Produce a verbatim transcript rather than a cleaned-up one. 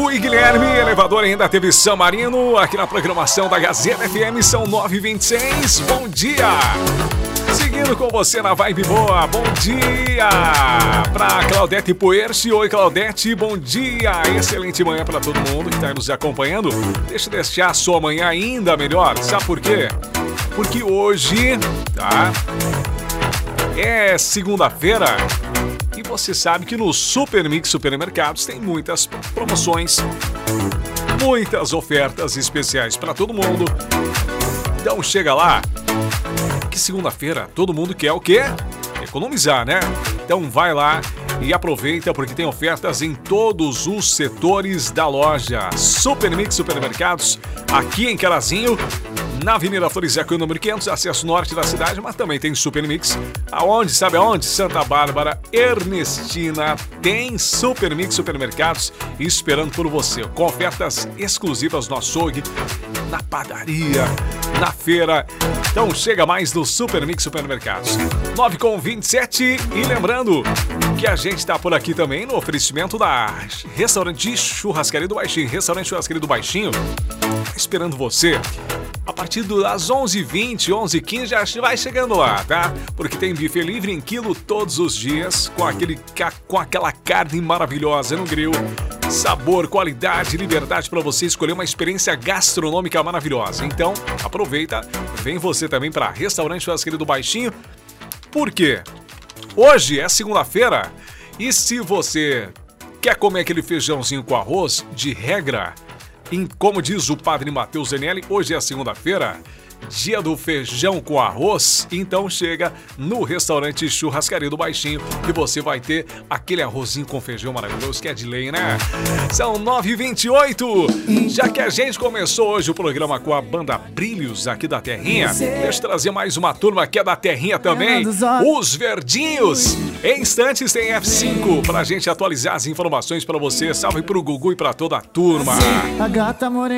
Gugu e Guilherme, elevador ainda teve San Marino, aqui na programação da Gazeta F M, são nove e vinte e seis, bom dia! Seguindo com você na Vibe Boa, bom dia! Pra Claudete Puerci, oi Claudete, bom dia! Excelente manhã pra todo mundo que tá nos acompanhando. Deixa eu deixar a sua manhã ainda melhor, sabe por quê? Porque hoje, tá? É segunda-feira. E você sabe que no Super Mix Supermercados tem muitas promoções, muitas ofertas especiais para todo mundo. Então chega lá, que segunda-feira todo mundo quer o quê? Economizar, né? Então vai lá e aproveita porque tem ofertas em todos os setores da loja. Super Mix Supermercados, aqui em Carazinho, na Avenida Florizeco, número quinhentos, acesso norte da cidade, mas também tem Super Mix. Aonde? Sabe aonde? Santa Bárbara, Ernestina, tem Super Mix Supermercados esperando por você, com ofertas exclusivas no açougue, na padaria, na feira. Então chega mais no Super Mix Supermercados. nove e vinte e sete, e lembrando que a gente está por aqui também no oferecimento da Restaurante Churrascaria do Baixinho. Restaurante Churrascaria do Baixinho, esperando você. A partir das onze e vinte, onze e quinze já vai chegando lá, tá? Porque tem buffet livre em quilo todos os dias, com, aquele, com aquela carne maravilhosa no grill. Sabor, qualidade, liberdade para você escolher uma experiência gastronômica maravilhosa. Então, aproveita, vem você também para Restaurante Churrascaria do Baixinho. Por quê? Hoje é segunda-feira e se você quer comer aquele feijãozinho com arroz, de regra, em, como diz o padre Matheus Zenelli, hoje é segunda-feira, dia do feijão com arroz, então chega no Restaurante Churrascaria do Baixinho e você vai ter aquele arrozinho com feijão maravilhoso que é de lei, né? São nove e vinte e oito, já que a gente começou hoje o programa com a banda Brilhos aqui da Terrinha, deixa eu trazer mais uma turma que é da Terrinha também, os Verdinhos. Em instantes tem F cinco pra gente atualizar as informações pra você. Salve pro Gugu e pra toda a turma. A gata morena.